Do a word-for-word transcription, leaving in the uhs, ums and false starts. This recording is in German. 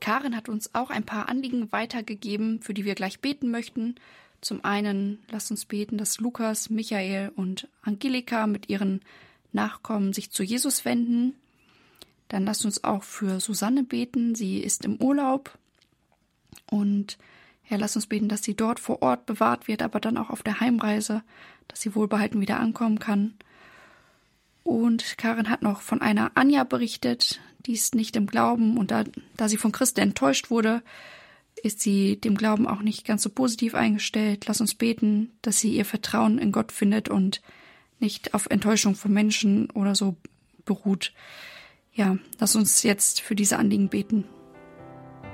Karin hat uns auch ein paar Anliegen weitergegeben, für die wir gleich beten möchten. Zum einen lasst uns beten, dass Lukas, Michael und Angelika mit ihren Nachkommen sich zu Jesus wenden. Dann lasst uns auch für Susanne beten. Sie ist im Urlaub. Und ja, lasst uns beten, dass sie dort vor Ort bewahrt wird, aber dann auch auf der Heimreise, dass sie wohlbehalten wieder ankommen kann. Und Karin hat noch von einer Anja berichtet, die ist nicht im Glauben. Und da, da sie von Christen enttäuscht wurde, ist sie dem Glauben auch nicht ganz so positiv eingestellt. Lass uns beten, dass sie ihr Vertrauen in Gott findet und nicht auf Enttäuschung von Menschen oder so beruht. Ja, lass uns jetzt für diese Anliegen beten.